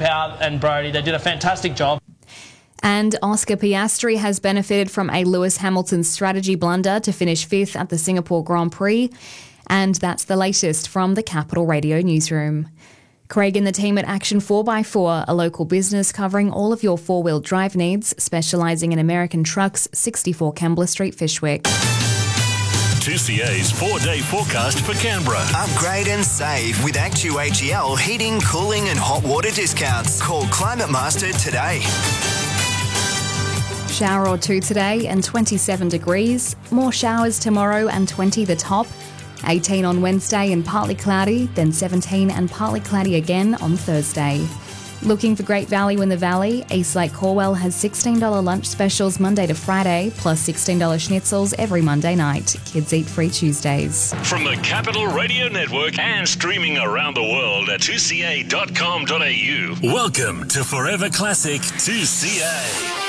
Power and Brodie. They did a fantastic job. And Oscar Piastri has benefited from a Lewis Hamilton strategy blunder to finish 5th at the Singapore Grand Prix. And that's the latest from the Capital Radio newsroom. Craig and the team at Action 4x4, a local business covering all of your four-wheel drive needs, specialising in American trucks, 64 Kembla Street, Fyshwick. 2CA's 4-day forecast for Canberra. Upgrade and save with ActuHEL heating, cooling and hot water discounts. Call Climate Master today. Shower or two today and 27 degrees. More showers tomorrow and 20 the top. 18 on Wednesday and partly cloudy, then 17 and partly cloudy again on Thursday. Looking for great value in the Valley? Eastlake Corwell has $16 lunch specials Monday to Friday, plus $16 schnitzels every Monday night. Kids eat free Tuesdays. From the Capital Radio Network and streaming around the world at 2ca.com.au. Welcome to Forever Classic 2CA.